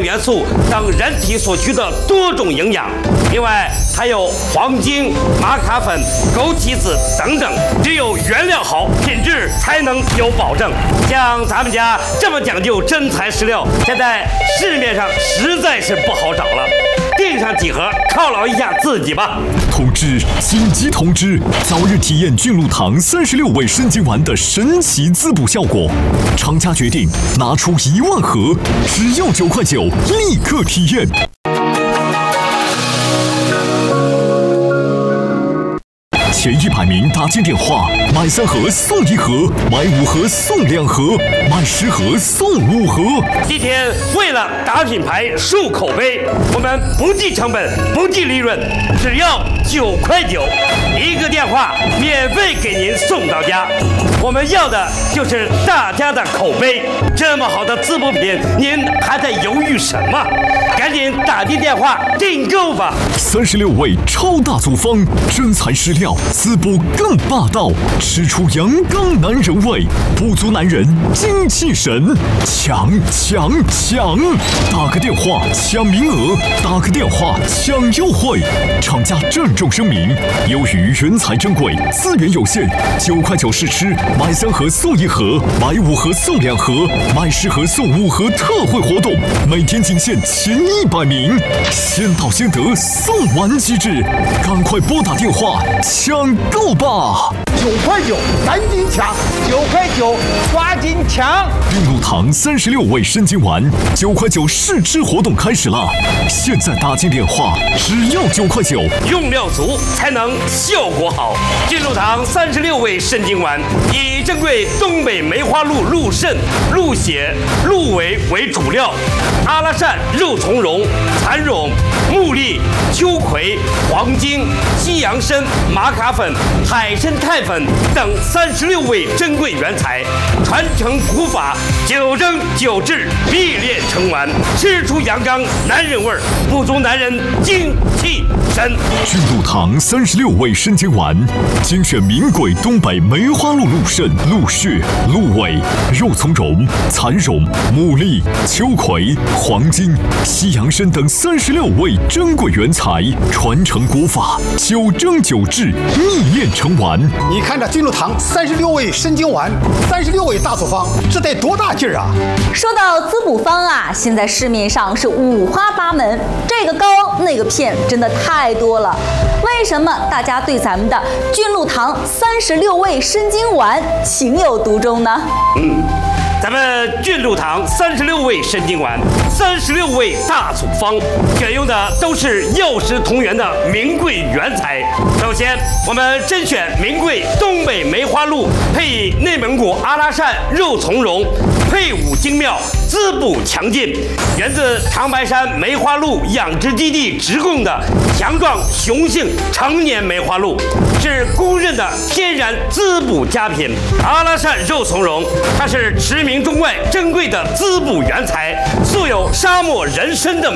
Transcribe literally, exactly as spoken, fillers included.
元素等人体所需的多种营养。另外还有黄精、玛卡粉、枸杞子等等，只有原料好，品质才能有保证。像咱们家这么讲究真材实料，现在市面上实在是不好找了。订上几盒犒劳一下自己吧。 通知！紧急通知！早日体验菌露堂三十六味生津丸的神奇滋补效果。厂家决定拿出一万盒，只要九块九，立刻体验。前一百名打进电话，买三盒送一盒，买五盒送两盒，买十盒送五盒。 今天为了打品牌、树口碑，我们不计成本、不计利润，只要九块九，一个电话免费给您送到家。我们要的就是大家的口碑。这么好的滋补品，您还在犹豫什么？赶紧打进电话订购吧！ 三十六味超大组方，真材实料，滋补更霸道，吃出阳刚男人味，补足男人精气神。抢抢抢！打个电话抢名额，打个电话抢优惠。厂家郑重声明：由于原材珍贵，资源有限，九块九试吃，买三盒送一盒，买五盒送两盒，买十盒送五盒特惠活动，每天仅限前一百名，先到先得，送完即止，赶快拨打电话抢购吧！ 九块九，赶紧抢！九块九，抓紧抢！ 孕露堂三十六味生津丸，九块九试吃活动开始了，现在打进电话，只要九块九， 用料足才能效果好。孕露堂三十六味生津丸以珍贵东北梅花鹿鹿肾、鹿血、鹿尾为主料，阿拉善、肉苁蓉、蚕苇、木栗、秋葵、黄精、西洋参、玛卡粉、海参肽粉等三十六味珍贵原材，传承古法，九蒸九制，秘炼成丸，吃出阳刚男人味儿，补足男人精气神。 菌露堂三十六味生津丸，精选名贵东北梅花鹿鹿肾、鹿血、鹿尾、肉苁蓉、蚕苇、木栗、秋葵、黄精、西洋参等三十六味珍贵原材，传承古法，九蒸九制，秘炼成丸。 你看这菌露堂三十六味生津丸，三十六味大组方，这得多大劲儿啊！ 说到滋补方啊，现在市面上是五花八门，这个膏那个片真的太多了。为什么大家对咱们的菌露堂三十六味生津丸情有独钟呢？ 嗯。咱们菌露堂三十六味生津丸，三十六味大组方，选用的都是药食同源的名贵原材。首先，我们甄选名贵东北梅花鹿，配以内蒙古阿拉善肉苁蓉，配伍精妙，滋补强劲，源自长白山梅花鹿养殖基地直供的强壮雄性成年梅花鹿，是公认的天然滋补佳品。阿拉善肉苁蓉，它是驰名中外珍贵的滋补原材，素有沙漠人参的